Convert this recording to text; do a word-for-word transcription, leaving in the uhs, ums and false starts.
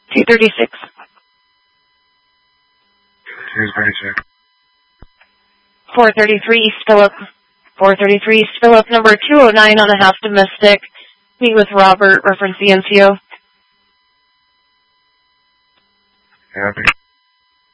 two thirty-six. two thirty-six. four thirty-three East Phillip. four thirty-three East Phillip, number two oh nine on a half domestic. Meet with Robert, reference the N C O. Happy.